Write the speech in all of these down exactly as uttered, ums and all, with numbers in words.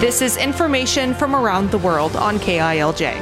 This is information from around the world on K I L J.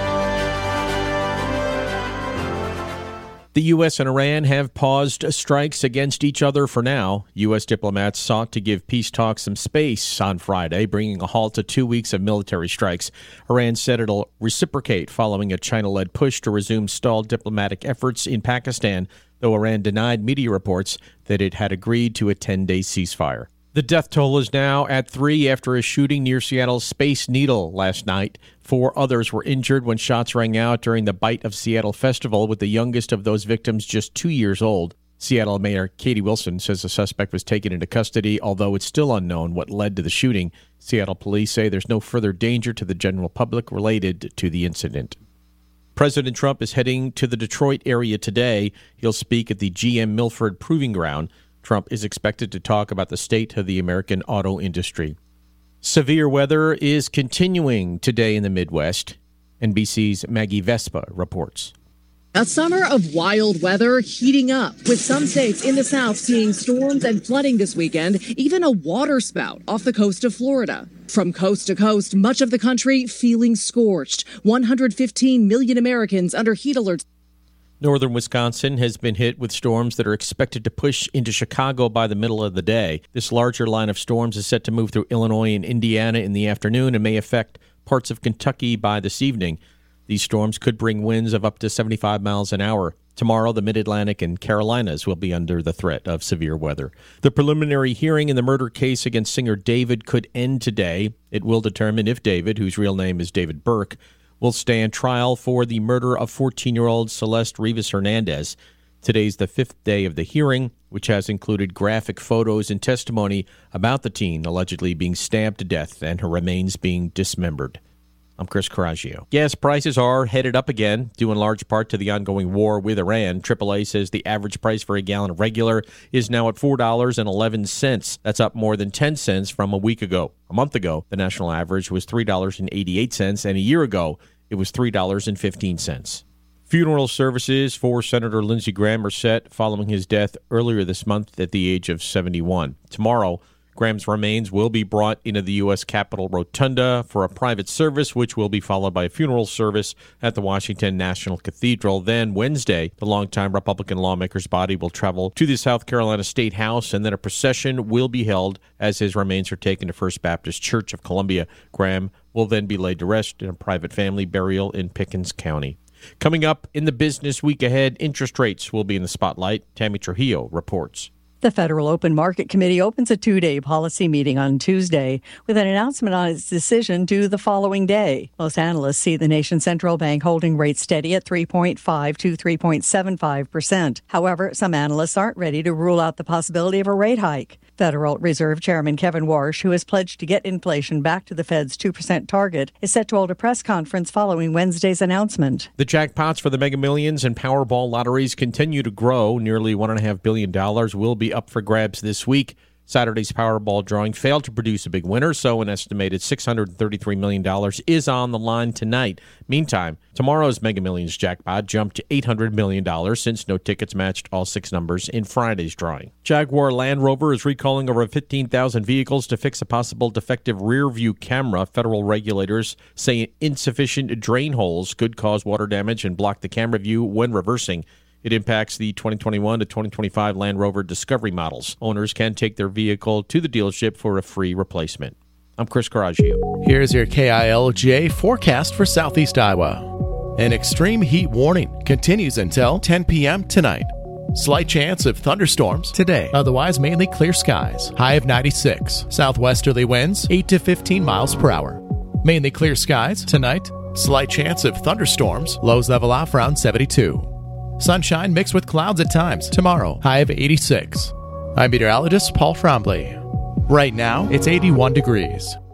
The U S and Iran have paused strikes against each other for now. U S diplomats sought to give peace talks some space on Friday, bringing a halt to two weeks of military strikes. Iran said it'll reciprocate following a China-led push to resume stalled diplomatic efforts in Pakistan, though Iran denied media reports that it had agreed to a ten-day ceasefire. The death toll is now at three after a shooting near Seattle's Space Needle last night. Four others were injured when shots rang out during the Bite of Seattle festival, with the youngest of those victims just two years old. Seattle Mayor Katie Wilson says the suspect was taken into custody, although it's still unknown what led to the shooting. Seattle police say there's no further danger to the general public related to the incident. President Trump is heading to the Detroit area today. He'll speak at the G M Milford Proving Ground. Trump is expected to talk about the state of the American auto industry. Severe weather is continuing today in the Midwest. N B C's Maggie Vespa reports. A summer of wild weather heating up, with some states in the South seeing storms and flooding this weekend, even a water spout off the coast of Florida. From coast to coast, much of the country feeling scorched. one hundred fifteen million Americans under heat alerts. Northern Wisconsin has been hit with storms that are expected to push into Chicago by the middle of the day. This larger line of storms is set to move through Illinois and Indiana in the afternoon and may affect parts of Kentucky by this evening. These storms could bring winds of up to seventy-five miles an hour. Tomorrow, the Mid-Atlantic and Carolinas will be under the threat of severe weather. The preliminary hearing in the murder case against singer David could end today. It will determine if David, whose real name is David Burke, will stand trial for the murder of fourteen-year-old Celeste Rivas Hernandez. Today's the fifth day of the hearing, which has included graphic photos and testimony about the teen allegedly being stabbed to death and her remains being dismembered. I'm Chris Coraggio. Gas prices are headed up again, due in large part to the ongoing war with Iran. triple A says the average price for a gallon of regular is now at four dollars and eleven cents. That's up more than ten cents from a week ago. A month ago, the national average was three dollars and eighty-eight cents, and a year ago, it was three dollars and fifteen cents. Funeral services for Senator Lindsey Graham are set following his death earlier this month at the age of seventy-one. Tomorrow, Graham's remains will be brought into the U S Capitol Rotunda for a private service, which will be followed by a funeral service at the Washington National Cathedral. Then Wednesday, the longtime Republican lawmaker's body will travel to the South Carolina State House, and then a procession will be held as his remains are taken to First Baptist Church of Columbia. Graham will then be laid to rest in a private family burial in Pickens County. Coming up in the business week ahead, interest rates will be in the spotlight. Tammy Trujillo reports. The Federal Open Market Committee opens a two-day policy meeting on Tuesday with an announcement on its decision due the following day. Most analysts see the nation's central bank holding rates steady at three point five to three point seven five percent. However, some analysts aren't ready to rule out the possibility of a rate hike. Federal Reserve Chairman Kevin Warsh, who has pledged to get inflation back to the Fed's two percent target, is set to hold a press conference following Wednesday's announcement. The jackpots for the Mega Millions and Powerball lotteries continue to grow. Nearly one point five billion dollars will be up for grabs this week. Saturday's Powerball drawing failed to produce a big winner, so an estimated six hundred thirty-three million dollars is on the line tonight. Meantime, tomorrow's Mega Millions jackpot jumped to eight hundred million dollars since no tickets matched all six numbers in Friday's drawing. Jaguar Land Rover is recalling over fifteen thousand vehicles to fix a possible defective rear-view camera. Federal regulators say insufficient drain holes could cause water damage and block the camera view when reversing. It impacts the twenty twenty-one to twenty twenty-five Land Rover Discovery models. Owners can take their vehicle to the dealership for a free replacement. I'm Chris Coraggio. Here's your K I L J forecast for Southeast Iowa. An extreme heat warning continues until ten p.m. tonight. Slight chance of thunderstorms today. Otherwise, mainly clear skies. High of ninety-six. Southwesterly winds eight to fifteen miles per hour. Mainly clear skies tonight. Slight chance of thunderstorms. Lows level off around seventy-two. Sunshine mixed with clouds at times. Tomorrow, high of eighty-six. I'm meteorologist Paul Frombley. Right now, it's eighty-one degrees.